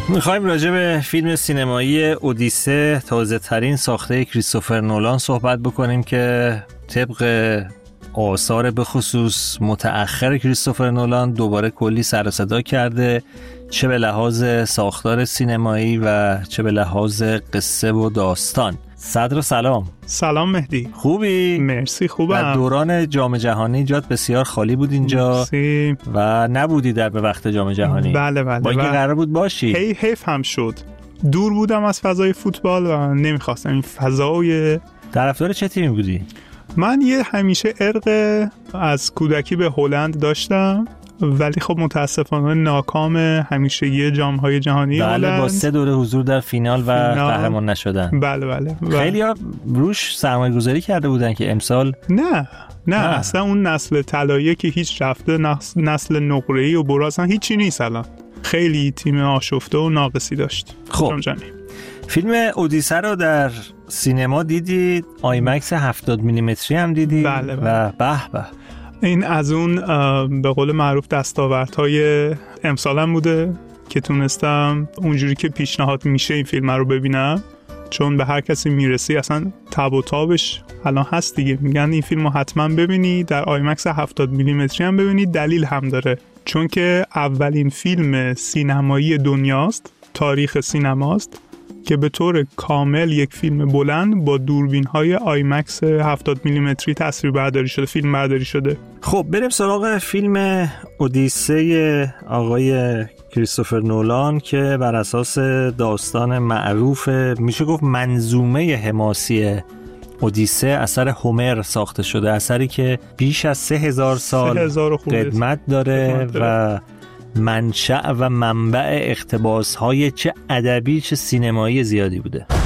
میخوایم راجع به فیلم سینمایی اودیسه، تازه ترین ساخته کریستوفر نولان صحبت بکنیم که طبق آثار به خصوص متأخر کریستوفر نولان دوباره کلی سر و صدا کرده، چه به لحاظ ساختار سینمایی و چه به لحاظ قصه و داستان. صدر سلام. سلام مهدی. خوبی؟ مرسی خوبم. در دوران جام جهانی جات بسیار خالی بود اینجا. مرسی. و نبودی در به وقت جام جهانی. بله با اینکه قرار بود باشی. حیف هم شد. دور بودم از فضای فوتبال و نمیخواستم این فضای. طرفدار چه تیمی بودی؟ من همیشه ارق از کودکی به هلند داشتم، ولی خب متاسفانه ناکام همیشگی جام‌های جهانی هلند. بله، با 3 دوره حضور در فینال و قهرمان نشدن. بله. خیلی‌ها روش سرمایه‌گذاری کرده بودن که امسال نه اصلا اون نسل طلایی که هیچ رفته، نسل نقره‌ای و براز هیچی نیست الان. خیلی تیم آشفته و ناقصی داشت. خب فیلم اودیسه رو در سینما دیدید، آیمکس 70 میلیمتری هم دیدید. بله. و به این از اون به قول معروف دستاوردهای امسالم بوده که تونستم اونجوری که پیشنهاد میشه این فیلم رو ببینم، چون به هر کسی میرسی اصلا تب و تابش الان هست دیگه، میگن این فیلم رو حتما ببینی، در آیمکس 70 میلیمتری هم ببینی. دلیل هم داره، چون که اولین فیلم سینمایی دنیاست، تاریخ سینماست، که به طور کامل یک فیلم بلند با دوربین‌های آیمکس 70 میلیمتری تصویر برداری شده، فیلم برداری شده. خب بریم سراغ فیلم اودیسه آقای کریستوفر نولان که بر اساس داستان معروف، میشه گفت منظومه حماسی اودیسه، اثر هومر ساخته شده، اثری که بیش از 3000 سال قدمت داره و منشأ و منبع اقتباس‌های چه ادبی چه سینمایی زیادی بوده.